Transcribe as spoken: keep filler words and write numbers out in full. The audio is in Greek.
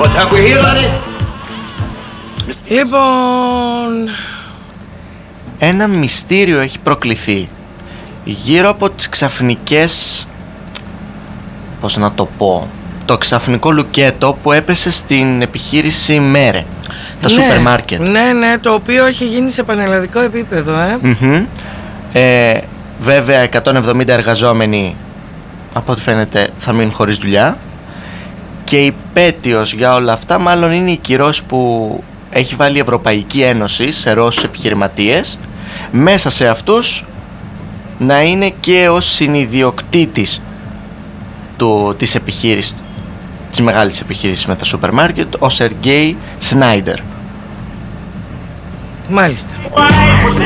What have we here, laddie? Λοιπόν, ένα μυστήριο έχει προκληθεί γύρω από τις ξαφνικές, πώς να το πω, το ξαφνικό λουκέτο που έπεσε στην επιχείρηση Μέρε, τα ναι, σούπερ μάρκετ. Ναι, ναι, το οποίο έχει γίνει σε πανελλαδικό επίπεδο, ε. Mm-hmm. ε Βέβαια εκατόν εβδομήντα εργαζόμενοι, από ό,τι φαίνεται, θα μείνουν χωρίς δουλειά. Και υπέτειος για όλα αυτά μάλλον είναι η κυρώσεις που έχει βάλει η Ευρωπαϊκή Ένωση σε Ρώσους επιχειρηματίες, μέσα σε αυτούς να είναι και ο συνιδιοκτήτης του, της επιχείρησης, της μεγάλης επιχείρησης με τα σούπερ μάρκετ, ο Σεργέι Σνάιντερ. Μάλιστα.